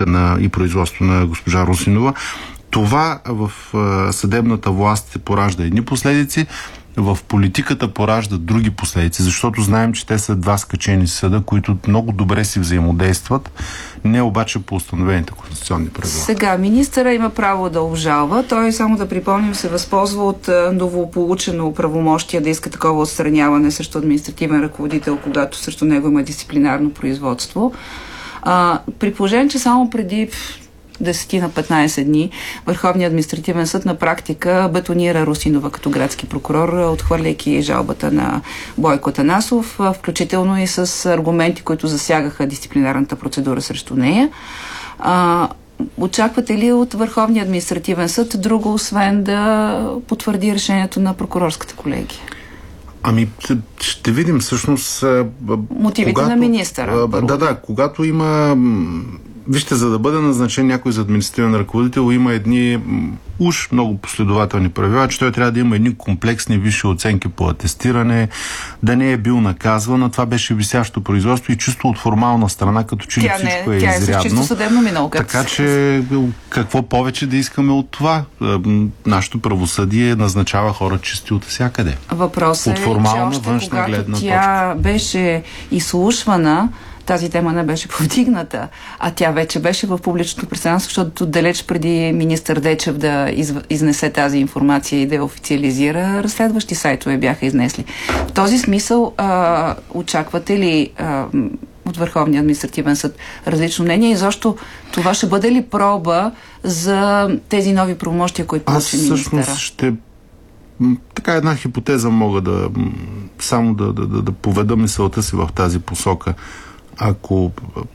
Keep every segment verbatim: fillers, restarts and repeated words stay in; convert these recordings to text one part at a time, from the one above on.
делата на, и производство на госпожа Русинова. Това в а, съдебната власт поражда едни последици, в политиката поражда други последици, защото знаем, че те са два скачени съда, които много добре си взаимодействат, не обаче по установените конституционни правила. Сега, министъра има право да обжалва. Той, само да припомним, се възползва от новополучено правомощие да иска такова отстраняване срещу административен ръководител, когато срещу него има дисциплинарно производство. А, при положение, че само преди десет на петнайсет дни Върховният административен съд на практика бетонира Русинова като градски прокурор, отхвърляйки жалбата на Бойко Атанасов, включително и с аргументи, които засягаха дисциплинарната процедура срещу нея. А, очаквате ли от Върховния административен съд друго, освен да потвърди решението на прокурорската колегия? Ами, ще видим всъщност... Мотивите когато, на министъра. Да, да, когато има... Вижте, за да бъде назначен някой за административен ръководител, има едни уж много последователни правила, че той трябва да има едни комплексни висши оценки по атестиране, да не е бил наказван, а това беше висящо производство и чисто от формална страна, като че ли всичко е, тя изрядно. Тя е чисто съдебно минало. Така че какво повече да искаме от това? Нашето правосъдие назначава хора чисти от всякъде. Въпросът е, че още когато тя беше изслушвана, тази тема не беше повдигната, а тя вече беше в публичното пространство, защото далеч преди министър Дечев да из, изнесе тази информация и да я официализира, разследващи сайтове бяха изнесли. В този смисъл а, очаквате ли а, от Върховния административен съд различно мнение и защо това ще бъде ли проба за тези нови правомощия, които получи министъра? Аз всъщност ще така една хипотеза мога да само да, да, да, да поведа мисълта си в тази посока. Ако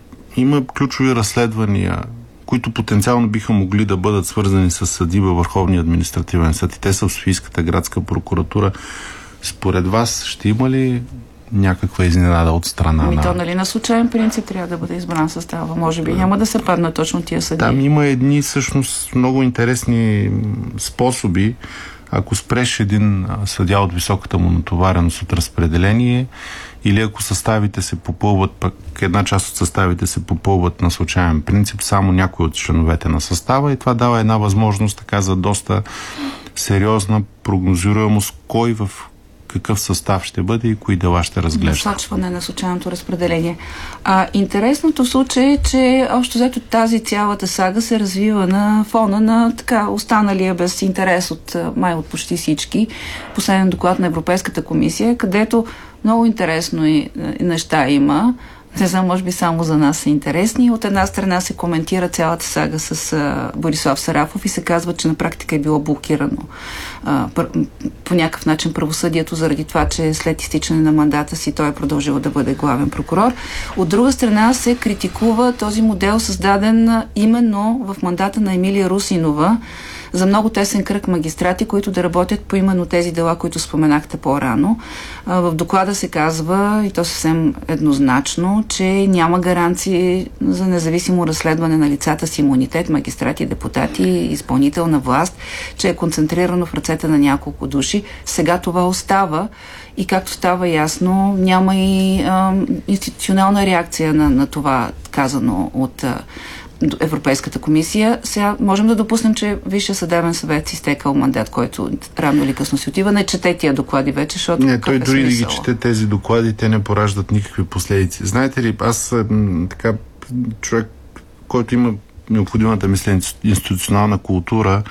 има ключови разследвания, които потенциално биха могли да бъдат свързани с съди във Върховния административен съд и те са в Софийската градска прокуратура, според вас ще има ли някаква изненада от страна ами на... То, нали, на случайен принцип трябва да бъде избран състава. Може би няма да се падна точно тия съди. Там има едни всъщност много интересни способи. Ако спреш един съдия от високата му натовареност от разпределение, или ако съставите се попълват, пък една част от съставите се попълват на случайен принцип, само някои от членовете на състава, и това дава една възможност така за доста сериозна прогнозируемост кой в какъв състав ще бъде и кои дела ще разглежда. Насочване на случайното разпределение. А, интересното случай е, че общо взето тази цялата сага се развива на фона на така останалия без интерес от май от почти всички последен доклад на Европейската комисия, където много интересно и, и неща има. Не знам, може би само за нас са интересни. От една страна се коментира цялата сага с а, Борислав Сарафов и се казва, че на практика е било блокирано а, пър, по някакъв начин правосъдието заради това, че след изтичане на мандата си той е продължил да бъде главен прокурор. От друга страна се критикува този модел, създаден именно в мандата на Емилия Русинова, за много тесен кръг магистрати, които да работят по именно тези дела, които споменахте по-рано. В доклада се казва, и то съвсем еднозначно, че няма гаранции за независимо разследване на лицата с имунитет, магистрати, депутати, изпълнителна власт, че е концентрирано в ръцете на няколко души. Сега това остава и както става ясно, няма и а, институционална реакция на, на това казано от а, Европейската комисия. Сега можем да допуснем, че Висшия съдебен съвет си изтекал мандат, който рано или късно си отива. Не чете тия доклади вече, защото... Не, той е дори да ги чете тези доклади, те не пораждат никакви последици. Знаете ли, аз така човек, който има необходимата мисля институционална култура,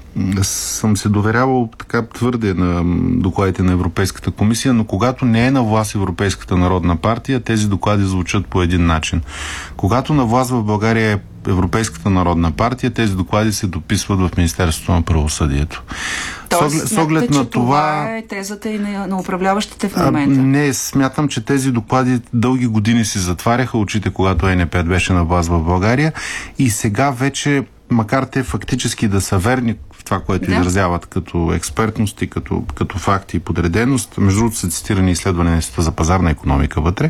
съм се доверявал така твърде на докладите на Европейската комисия, но когато не е на власт Европейската народна партия, тези доклади звучат по един начин. Когато на власт в България е Европейската народна партия, тези доклади се дописват в Министерството на правосъдието. Тоест, с оглед на това, това е тезата и на, на управляващите в момента. А, не, смятам, че тези доклади дълги години си затваряха очите, когато Е Ен Пе беше на власт в България и сега вече, макар те фактически да са верни в това, което да. изразяват като експертност и като, като факти и подреденост, между другото са цитирани изследвания на Института за пазарна икономика вътре,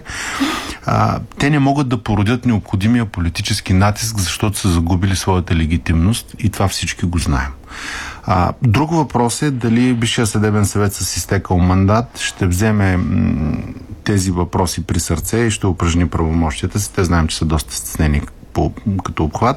а, те не могат да породят необходимия политически натиск, защото са загубили своята легитимност и това всички го знаем. А, друг въпрос е дали Висшия съдебен съвет с изтекал мандат ще вземе м, тези въпроси при сърце и ще упражни правомощията си. Те знаем, че са доста стеснени по, като обхват.